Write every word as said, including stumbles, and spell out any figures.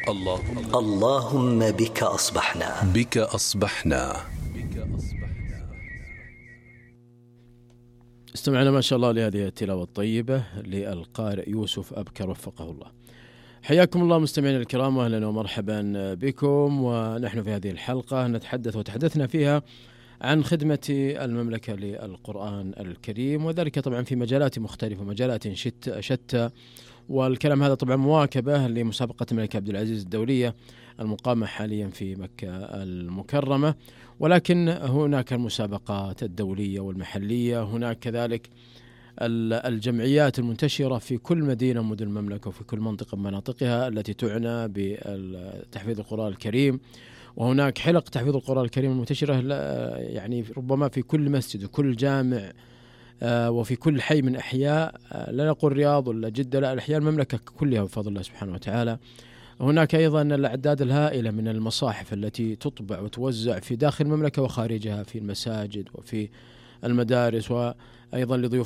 اللهم اللهم بك أصبحنا بك أصبحنا. استمعنا ما شاء الله لهذه التلاوة الطيبة للقارئ يوسف أبكر وفقه الله. حياكم الله مستمعينا الكرام، واهلا ومرحبا بكم. ونحن في هذه الحلقة نتحدث وتحدثنا فيها عن خدمة المملكة للقرآن الكريم، وذلك طبعا في مجالات مختلفة، مجالات شتى. والكلام هذا طبعا مواكبة لمسابقة الملك عبد العزيز الدولية المقامة حاليا في مكة المكرمة، ولكن هناك المسابقات الدولية والمحلية، هناك كذلك الجمعيات المنتشرة في كل مدينة من مدن المملكة وفي كل منطقة من مناطقها التي تعنى بتحفيظ القرآن الكريم، وهناك حلق تحفيظ القرآن الكريم المنتشرة يعني ربما في كل مسجد وكل جامع وفي كل حي من أحياء، لا نقول الرياض ولا جدة، لا، الأحياء المملكة كلها بفضل الله سبحانه وتعالى. هناك أيضا الأعداد الهائلة من المصاحف التي تطبع وتوزع في داخل المملكة وخارجها في المساجد وفي المدارس، وأيضا لضيوف